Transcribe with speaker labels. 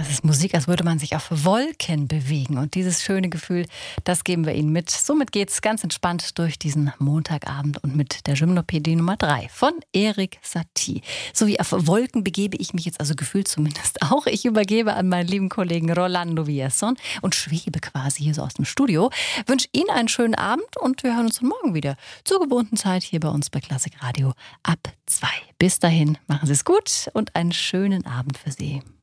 Speaker 1: das ist Musik, als würde man sich auf Wolken bewegen. Und dieses schöne Gefühl, das geben wir Ihnen mit. Somit geht's ganz entspannt durch diesen Montagabend und mit der Gymnopädie Nummer 3 von Erik Satie. So wie auf Wolken begebe ich mich jetzt, also gefühlt zumindest auch. Ich übergebe an meinen lieben Kollegen Rolando Villazón und schwebe quasi hier so aus dem Studio. Wünsche Ihnen einen schönen Abend und wir hören uns dann morgen wieder zur gewohnten Zeit hier bei uns bei Klassik Radio ab 2. Bis dahin, machen Sie es gut und einen schönen Abend für Sie.